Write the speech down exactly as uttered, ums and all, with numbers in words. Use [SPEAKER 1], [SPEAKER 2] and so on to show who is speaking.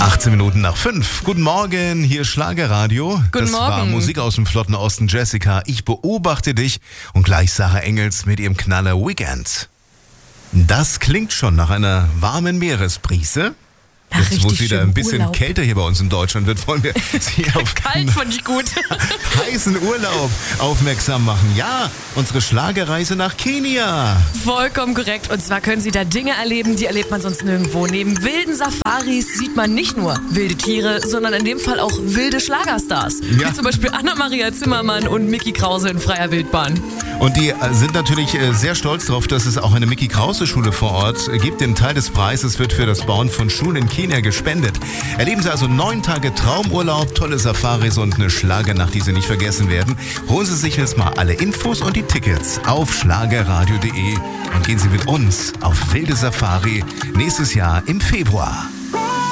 [SPEAKER 1] achtzehn Minuten nach fünf. Guten Morgen, hier ist Schlagerradio.
[SPEAKER 2] Guten
[SPEAKER 1] das
[SPEAKER 2] Morgen.
[SPEAKER 1] war Musik aus dem flotten Osten. Jessica, ich beobachte dich und gleich Sarah Engels mit ihrem Knaller Weekend. Das klingt schon nach einer warmen Meeresbrise.
[SPEAKER 2] Ach,
[SPEAKER 1] Jetzt, wo es
[SPEAKER 2] richtig
[SPEAKER 1] wieder
[SPEAKER 2] schön
[SPEAKER 1] ein bisschen
[SPEAKER 2] Urlaub.
[SPEAKER 1] kälter hier bei uns in Deutschland wird, wollen wir Sie auf
[SPEAKER 2] Kalt fand ich gut.
[SPEAKER 1] heißen Urlaub aufmerksam machen. Ja, unsere Schlagerreise nach Kenia.
[SPEAKER 2] Vollkommen korrekt. Und zwar können Sie da Dinge erleben, die erlebt man sonst nirgendwo. Neben wilden Safaris sieht man nicht nur wilde Tiere, sondern in dem Fall auch wilde Schlagerstars.
[SPEAKER 1] Ja.
[SPEAKER 2] Wie zum Beispiel Anna-Maria Zimmermann und Micky Krause in freier Wildbahn.
[SPEAKER 1] Und die äh, sind natürlich äh, sehr stolz darauf, dass es auch eine Micky-Krause-Schule vor Ort äh, gibt. Den Teil des Preises wird für das Bauen von Schulen in Kenia gespendet. Erleben Sie also neun Tage Traumurlaub, tolle Safaris und eine Schlagernacht, die Sie nicht vergessen werden. Holen Sie sich jetzt mal alle Infos und die Tickets auf schlagerradio punkt de und gehen Sie mit uns auf wilde Safari nächstes Jahr im Februar.